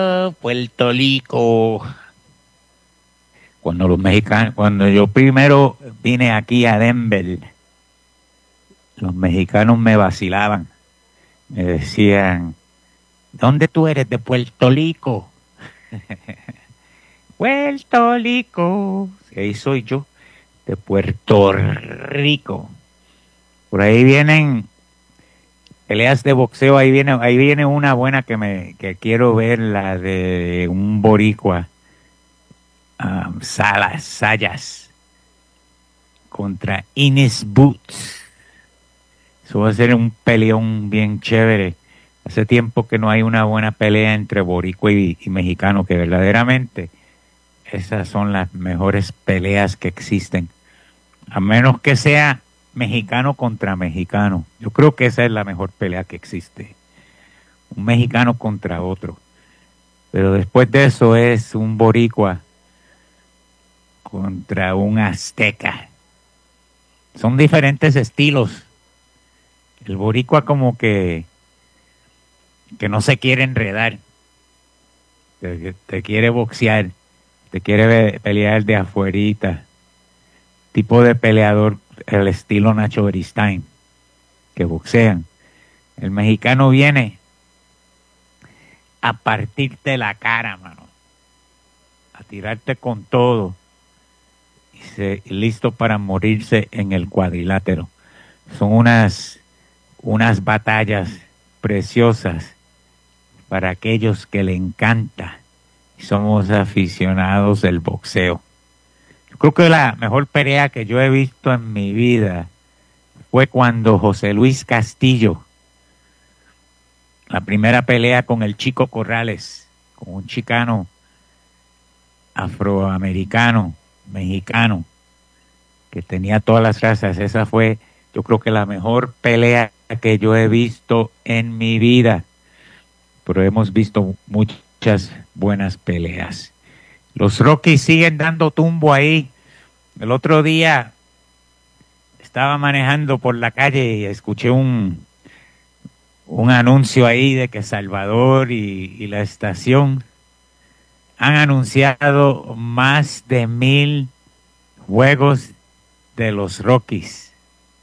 Puerto Rico. Cuando yo primero vine aquí a Denver, los mexicanos me vacilaban. Me decían, ¿dónde tú eres? De Puerto Rico. Puerto Rico. Ahí soy yo, de Puerto Rico. Por ahí vienen peleas de boxeo, ahí viene una buena que quiero ver, la de un boricua, Sayas, contra Ines Boots. Eso va a ser un peleón bien chévere. Hace tiempo que no hay una buena pelea entre boricua y mexicano, que verdaderamente esas son las mejores peleas que existen. A menos que sea mexicano contra mexicano. Yo creo que esa es la mejor pelea que existe. Un mexicano contra otro. Pero después de eso es un boricua contra un azteca. Son diferentes estilos. El boricua como que no se quiere enredar. Te quiere boxear. Te quiere pelear de afuerita. Tipo de peleador, el estilo Nacho Beristain, que boxean. El mexicano viene a partirte la cara, mano. A tirarte con todo. Y listo para morirse en el cuadrilátero. Son unas batallas preciosas para aquellos que le encanta. Somos aficionados del boxeo. Yo creo que la mejor pelea que yo he visto en mi vida fue cuando José Luis Castillo, la primera pelea con el Chico Corrales, con un chicano afroamericano, mexicano, que tenía todas las razas. Esa fue, yo creo que la mejor pelea que yo he visto en mi vida. Pero hemos visto muchas buenas peleas. Los Rockies siguen dando tumbo ahí. El otro día estaba manejando por la calle y escuché un anuncio ahí de que Salvador y la estación han anunciado más de 1,000 juegos de los Rockies.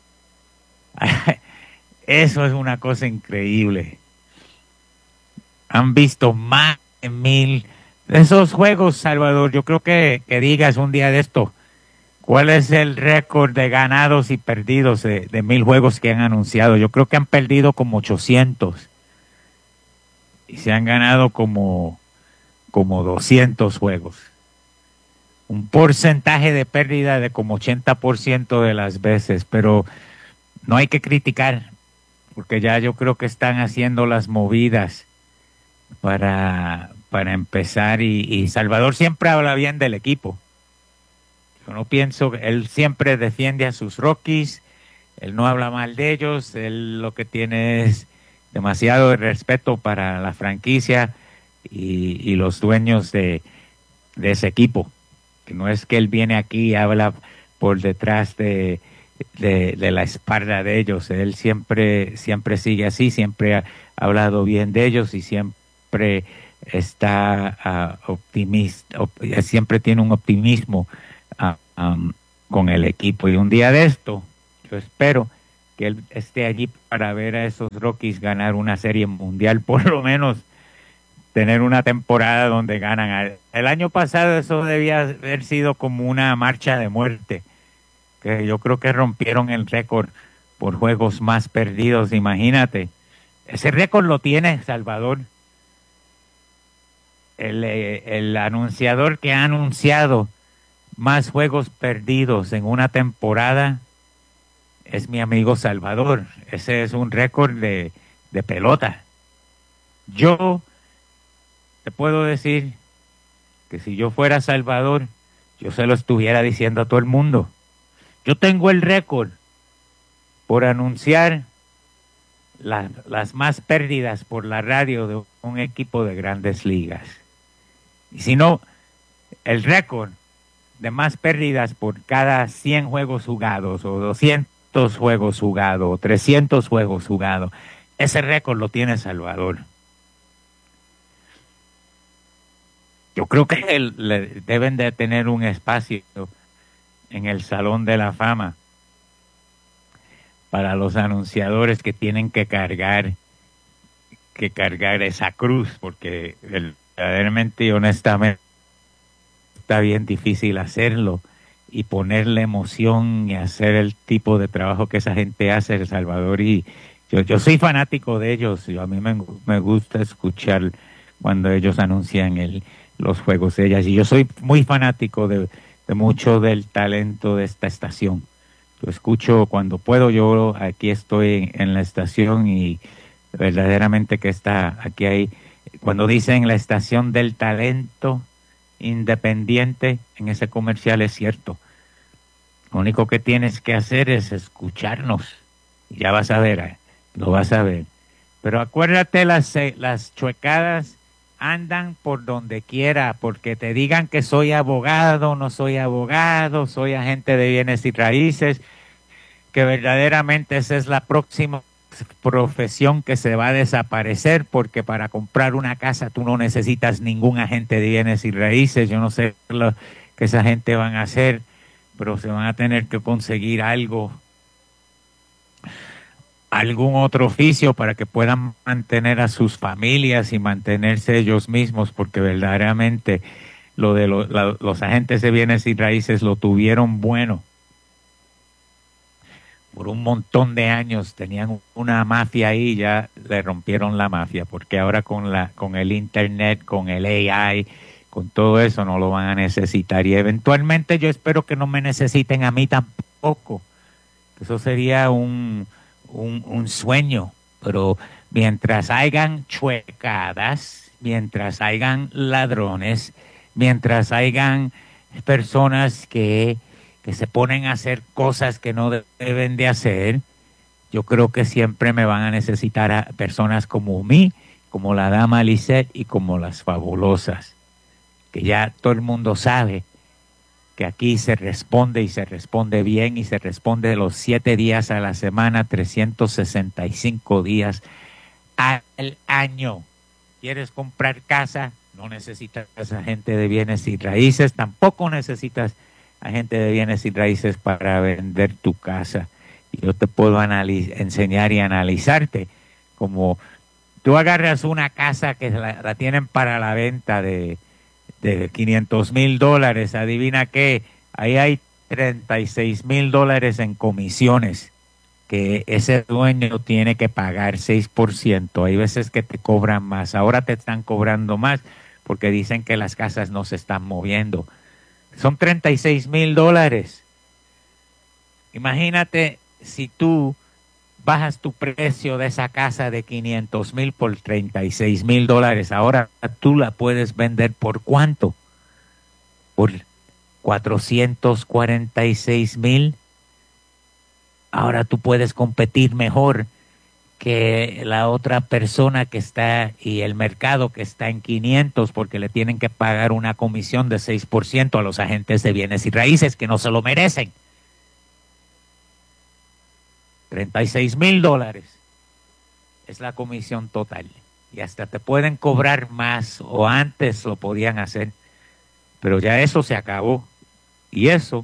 Eso es una cosa increíble. Han visto más de 1,000 de esos juegos, Salvador. Yo creo que digas un día de esto, ¿cuál es el récord de ganados y perdidos de 1,000 juegos que han anunciado? Yo creo que han perdido como 800 y se han ganado como 200 juegos. Un porcentaje de pérdida de como 80% de las veces, pero no hay que criticar, porque ya yo creo que están haciendo las movidas para empezar, y Salvador siempre habla bien del equipo. Yo no pienso, él siempre defiende a sus Rockies, él no habla mal de ellos, él lo que tiene es demasiado respeto para la franquicia y los dueños de ese equipo. Que no es que él viene aquí y habla por detrás de la espalda de ellos. Él siempre sigue así, siempre ha hablado bien de ellos y siempre está optimista, siempre tiene un optimismo con el equipo. Y un día de esto, yo espero que él esté allí para ver a esos Rockies ganar una serie mundial, por lo menos tener una temporada donde ganan. El año pasado eso debía haber sido como una marcha de muerte, que yo creo que rompieron el récord por juegos más perdidos. Imagínate, ese récord lo tiene Salvador, el anunciador que ha anunciado más juegos perdidos en una temporada es mi amigo Salvador. Ese es un récord de pelota. Yo te puedo decir que si yo fuera Salvador, yo se lo estuviera diciendo a todo el mundo. Yo tengo el récord por anunciar las más pérdidas por la radio de un equipo de Grandes Ligas. Y si no, el récord de más pérdidas por cada 100 juegos jugados, o 200 juegos jugados, o 300 juegos jugados, ese récord lo tiene Salvador. Yo creo que deben de tener un espacio en el Salón de la Fama para los anunciadores que tienen que cargar esa cruz, porque verdaderamente y honestamente está bien difícil hacerlo y ponerle emoción y hacer el tipo de trabajo que esa gente hace en El Salvador. Y yo soy fanático de ellos, a mí me gusta escuchar cuando ellos anuncian los juegos de ellas, y yo soy muy fanático de mucho del talento de esta estación. Yo escucho cuando puedo, yo aquí estoy en la estación y verdaderamente que aquí hay, cuando dicen la estación del talento independiente, en ese comercial es cierto. Lo único que tienes que hacer es escucharnos. Ya vas a ver, lo vas a ver. Pero acuérdate, las chuecadas andan por donde quiera, porque te digan que soy abogado, no soy abogado, soy agente de bienes y raíces, que verdaderamente esa es la próxima profesión que se va a desaparecer, porque para comprar una casa tú no necesitas ningún agente de bienes y raíces. Yo no sé lo que esa gente van a hacer, pero se van a tener que conseguir algún otro oficio para que puedan mantener a sus familias y mantenerse ellos mismos, porque verdaderamente lo de los agentes de bienes y raíces lo tuvieron bueno. Por un montón de años tenían una mafia ahí, ya le rompieron la mafia, porque ahora con el internet, con el AI, con todo eso no lo van a necesitar, y eventualmente yo espero que no me necesiten a mí tampoco. Eso sería un sueño, pero mientras hayan chuecadas, mientras hayan ladrones, mientras hayan personas que se ponen a hacer cosas que no deben de hacer, yo creo que siempre me van a necesitar a personas como mí, como la dama Lisette y como las fabulosas, que ya todo el mundo sabe que aquí se responde y se responde bien y se responde los 7 días a la semana, 365 días al año. ¿Quieres comprar casa? No necesitas agente de bienes y raíces, tampoco necesitas agente de bienes y raíces para vender tu casa. Y yo te puedo enseñar y analizarte. Como tú agarras una casa que la tienen para la venta de $500,000, adivina qué, ahí hay $36,000 en comisiones que ese dueño tiene que pagar 6%. Hay veces que te cobran más, ahora te están cobrando más porque dicen que las casas no se están moviendo. Son $36,000. Imagínate si tú bajas tu precio de esa casa de 500,000 por $36,000. Ahora tú la puedes vender ¿por cuánto? Por 446,000. Ahora tú puedes competir mejor que la otra persona que está y el mercado que está en 500, porque le tienen que pagar una comisión de 6% a los agentes de bienes y raíces que no se lo merecen. $36,000 es la comisión total, y hasta te pueden cobrar más, o antes lo podían hacer, pero ya eso se acabó. Y eso,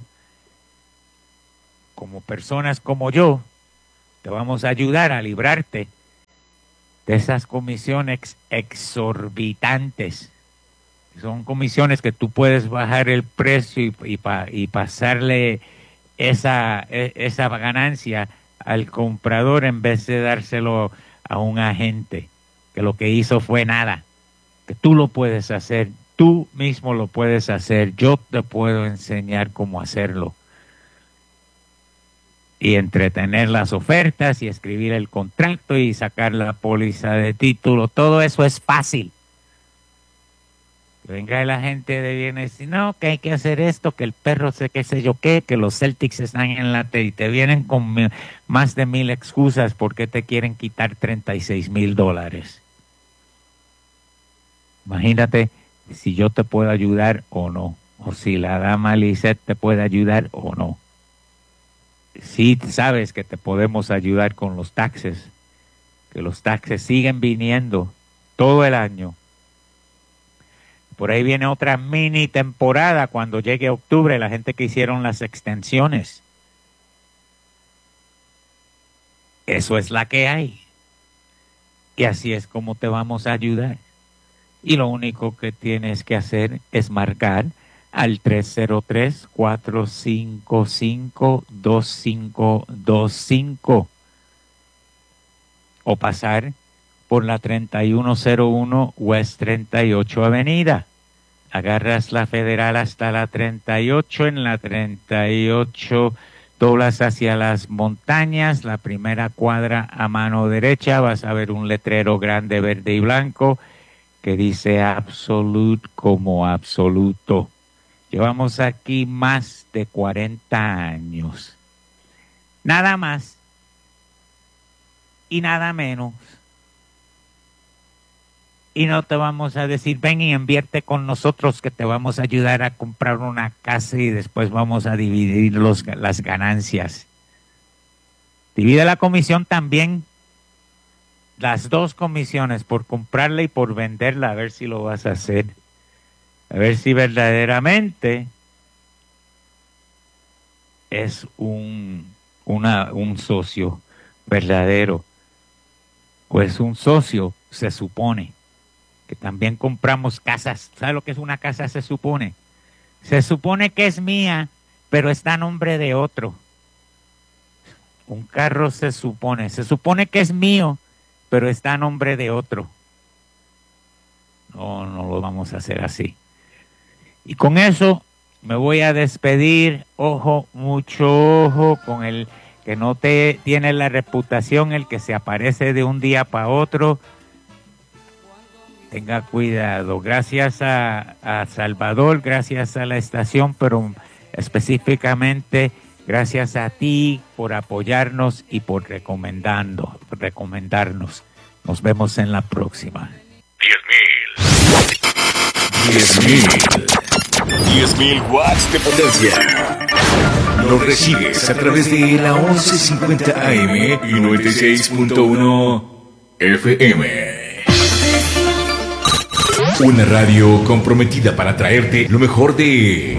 como personas como yo, te vamos a ayudar a librarte de esas comisiones exorbitantes. Son comisiones que tú puedes bajar el precio y pasarle esa ganancia al comprador en vez de dárselo a un agente que lo que hizo fue nada. Que tú lo puedes hacer, tú mismo lo puedes hacer, yo te puedo enseñar cómo hacerlo. Y entretener las ofertas y escribir el contrato y sacar la póliza de título, todo eso es fácil. Venga la gente de bienes y no, que hay que hacer esto, que el perro sé qué sé yo qué, que los Celtics están en la y te vienen con más de 1,000 excusas porque te quieren quitar $36,000. Imagínate si yo te puedo ayudar o no, o si la dama Lisette te puede ayudar o no. Sí sabes que te podemos ayudar con los taxes, que los taxes siguen viniendo todo el año. Por ahí viene otra mini temporada cuando llegue octubre, la gente que hicieron las extensiones. Eso es la que hay. Y así es como te vamos a ayudar. Y lo único que tienes que hacer es marcar al 303-455-2525 o pasar por la 3101 West 38 Avenida. Agarras la Federal hasta la 38, en la 38 doblas hacia las montañas, la primera cuadra a mano derecha, vas a ver un letrero grande verde y blanco que dice Absolute como absoluto. Llevamos aquí más de 40 años. Nada más y nada menos. Y no te vamos a decir, ven y invierte con nosotros que te vamos a ayudar a comprar una casa y después vamos a dividir las ganancias. Divide la comisión también, las dos comisiones, por comprarla y por venderla, a ver si lo vas a hacer. A ver si verdaderamente es un socio verdadero. Pues un socio se supone que también compramos casas. ¿Sabe lo que es una casa? Se supone que es mía, pero está a nombre de otro. Un carro se supone que es mío, pero está a nombre de otro. No lo vamos a hacer así. Y con eso me voy a despedir. Ojo, mucho ojo con el que no tiene la reputación, el que se aparece de un día para otro. Tenga cuidado. Gracias a Salvador, gracias a la estación, pero específicamente gracias a ti por apoyarnos y por recomendarnos. Nos vemos en la próxima. 10.000 watts de potencia. Nos recibes a través de la 1150 AM y 96.1 FM. Una radio comprometida para traerte lo mejor de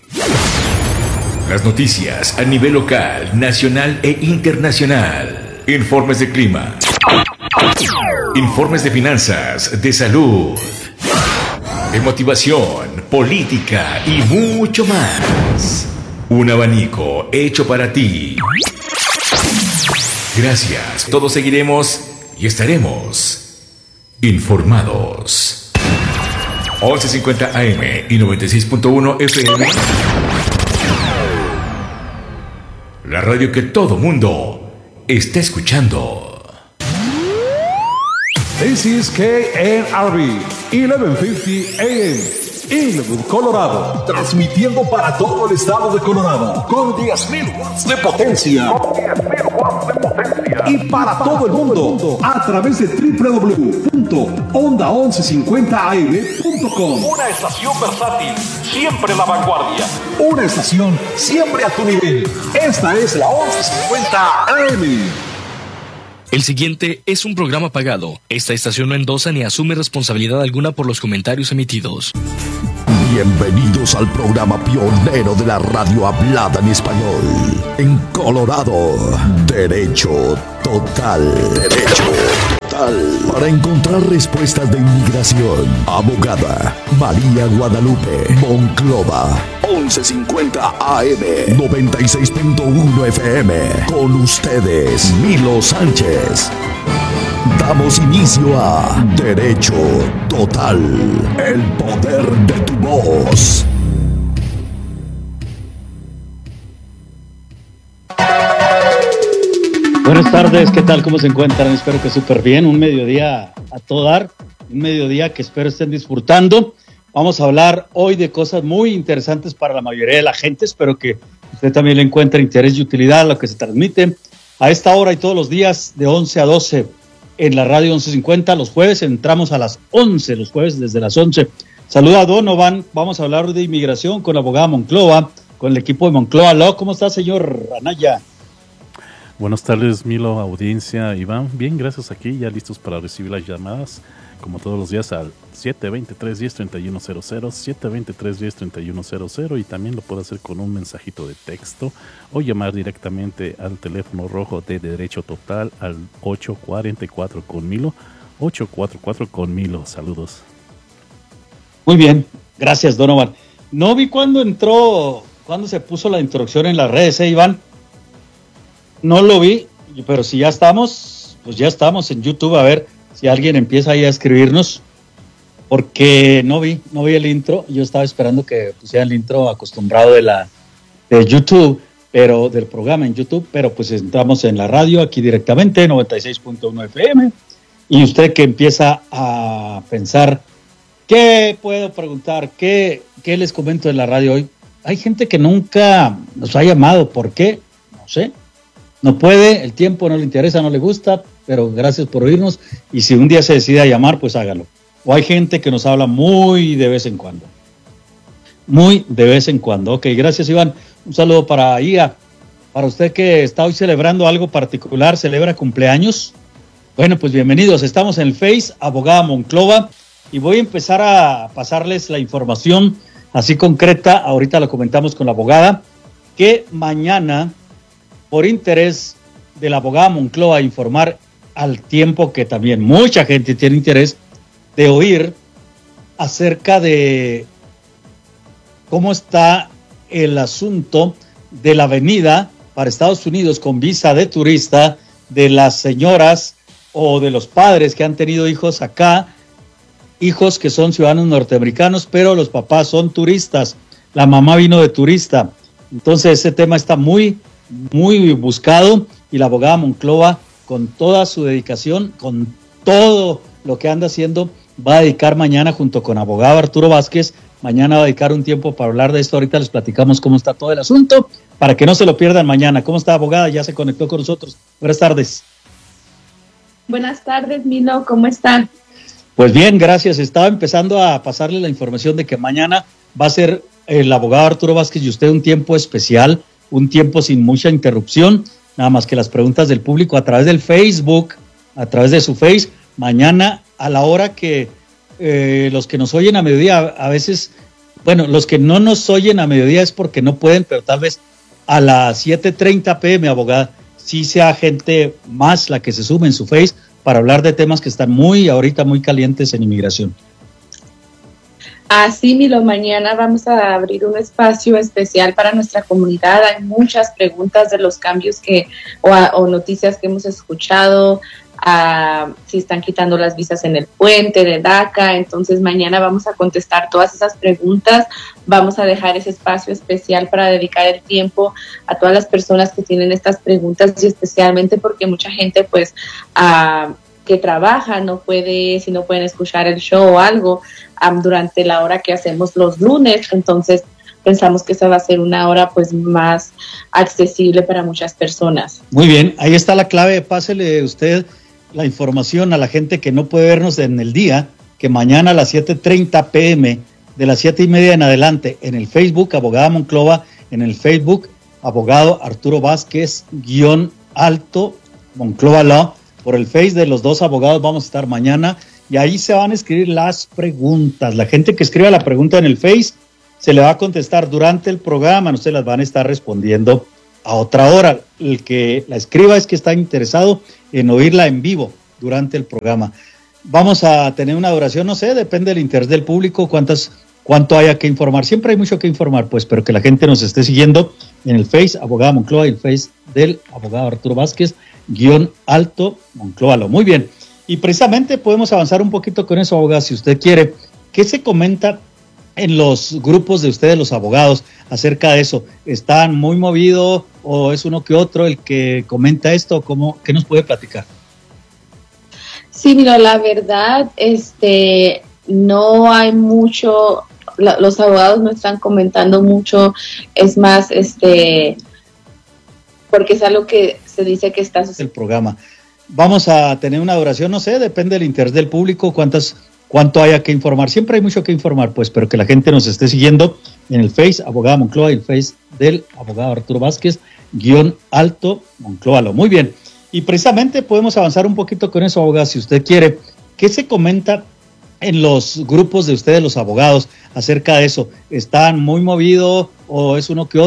las noticias a nivel local, nacional e internacional. Informes de clima, informes de finanzas, de salud, de motivación, política y mucho más. Un abanico hecho para ti. Gracias. Todos seguiremos y estaremos informados. 1150 AM y 96.1 FM. La radio que todo mundo está escuchando. This is KNRB 1150 AM, Inwood, Colorado, transmitiendo para todo el estado de Colorado con 10.000 watts de potencia. Y para todo el mundo a través de www.onda1150am.com. Una estación versátil, siempre la vanguardia. Una estación siempre a tu nivel. Esta es la 1150 AM. El siguiente es un programa pagado. Esta estación no endosa ni asume responsabilidad alguna por los comentarios emitidos. Bienvenidos al programa pionero de la radio hablada en español. En Colorado, Derecho Total. Derecho Total. Para encontrar respuestas de inmigración, abogada María Guadalupe Monclova. 1150 AM, 96.1 FM. Con ustedes, Milo Sánchez. Damos inicio a Derecho Total, el poder de tu voz. Buenas tardes, ¿qué tal? ¿Cómo se encuentran? Espero que súper bien. Un mediodía a todo dar, un mediodía que espero estén disfrutando. Vamos a hablar hoy de cosas muy interesantes para la mayoría de la gente. Espero que usted también le encuentre interés y utilidad a lo que se transmite a esta hora y todos los días de 11 a 12 en la radio 1150. Los jueves entramos a las 11, los jueves desde las 11. Saluda a Donovan. Vamos a hablar de inmigración con la abogada Monclova, con el equipo de Monclova Law. ¿Cómo está, señor Anaya? Buenas tardes, Milo, audiencia, Iván. Bien, gracias, aquí ya listos para recibir las llamadas como todos los días, al 720-310-3100, 720-310-3100, y también lo puede hacer con un mensajito de texto o llamar directamente al teléfono rojo de Derecho Total al 844 con Milo, 844 con Milo. Saludos. Muy bien, gracias, Donovan. No vi cuando se puso la introducción en las redes, Iván. No lo vi, pero si ya estamos, pues ya estamos en YouTube. A ver si alguien empieza ahí a escribirnos, porque no vi el intro. Yo estaba esperando que pusiera el intro acostumbrado de YouTube, pero del programa en YouTube, pero pues entramos en la radio aquí directamente, 96.1 FM, y usted que empieza a pensar, ¿qué puedo preguntar? ¿Qué les comento de la radio hoy? Hay gente que nunca nos ha llamado, ¿por qué? No sé. No puede, el tiempo no le interesa, no le gusta, pero gracias por oírnos, y si un día se decide a llamar, pues hágalo. O hay gente que nos habla muy de vez en cuando. Muy de vez en cuando. Ok, gracias, Iván. Un saludo para Ia. Para usted que está hoy celebrando algo particular, celebra cumpleaños. Bueno, pues bienvenidos. Estamos en el Face, Abogada Monclova, y voy a empezar a pasarles la información así concreta. Ahorita lo comentamos con la abogada, que mañana, por interés de la abogada Monclova, informar al tiempo que también mucha gente tiene interés de oír acerca de cómo está el asunto de la venida para Estados Unidos con visa de turista de las señoras o de los padres que han tenido hijos acá, hijos que son ciudadanos norteamericanos, pero los papás son turistas, la mamá vino de turista. Entonces ese tema está muy buscado, y la abogada Monclova, con toda su dedicación, con todo lo que anda haciendo, va a dedicar mañana, junto con abogado Arturo Vázquez, mañana va a dedicar un tiempo para hablar de esto. Ahorita les platicamos cómo está todo el asunto, para que no se lo pierdan mañana. ¿Cómo está, abogada? Ya se conectó con nosotros. Buenas tardes. Buenas tardes, Milo, ¿cómo están? Pues bien, gracias. Estaba empezando a pasarle la información de que mañana va a ser el abogado Arturo Vázquez y usted un tiempo especial, un tiempo sin mucha interrupción, nada más que las preguntas del público a través del Facebook, a través de su Face, mañana a la hora que los que nos oyen a mediodía, a veces, bueno, los que no nos oyen a mediodía es porque no pueden, pero tal vez a las 7:30 p.m., abogada, sí sea gente más la que se sume en su Face para hablar de temas que están ahorita muy calientes en inmigración. Así, Milo, mañana vamos a abrir un espacio especial para nuestra comunidad. Hay muchas preguntas de los cambios o noticias que hemos escuchado, si están quitando las visas en el puente de DACA. Entonces mañana vamos a contestar todas esas preguntas. Vamos a dejar ese espacio especial para dedicar el tiempo a todas las personas que tienen estas preguntas, y especialmente porque mucha gente pues que trabaja si no pueden escuchar el show o algo durante la hora que hacemos los lunes. Entonces pensamos que esa va a ser una hora pues más accesible para muchas personas. Muy bien, ahí está la clave. Pásele usted la información a la gente que no puede vernos en el día, que mañana a las 7:30 p.m., de las 7:30 en adelante, en el Facebook Abogada Monclova, en el Facebook Abogado Arturo Vázquez _Monclova Law, por el Face de los dos abogados vamos a estar mañana, y ahí se van a escribir las preguntas. La gente que escriba la pregunta en el Face se le va a contestar durante el programa, no se las van a estar respondiendo a otra hora. El que la escriba es que está interesado en oírla en vivo durante el programa. Vamos a tener una duración, no sé, depende del interés del público, cuánto haya que informar. Siempre hay mucho que informar, pues, pero que la gente nos esté siguiendo en el Face Abogada Monclova y el Face del abogado Arturo Vázquez _Monclova. Muy bien, y precisamente podemos avanzar un poquito con eso, abogada, si usted quiere. ¿Qué se comenta en los grupos de ustedes, los abogados, acerca de eso? ¿Están muy movidos o es uno que otro el que comenta esto? ¿Qué nos puede platicar? Sí, mira, la verdad, no hay mucho, los abogados no están comentando mucho, es más, porque es algo que se dice que está sucediendo. El programa. Vamos a tener una duración, no sé, depende del interés del público, cuánto haya que informar. Siempre hay mucho que informar, pues, pero que la gente nos esté siguiendo en el Face Abogada Monclova y el Face del abogado Arturo Vázquez _Monclova. Muy bien, y precisamente podemos avanzar un poquito con eso, abogada, si usted quiere. ¿Qué se comenta en los grupos de ustedes, los abogados, acerca de eso? ¿Están muy movidos o es uno que otro?